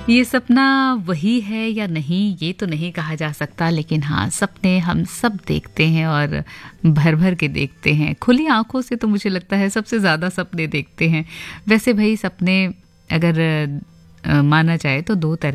ये सपना वही है या नहीं ये तो नहीं कहा जा सकता, लेकिन हाँ सपने हम सब देखते हैं और भर भर के देखते हैं। खुली आंखों से तो मुझे लगता है सबसे ज़्यादा सपने देखते हैं। वैसे भाई सपने अगर माना जाए तो दो तरह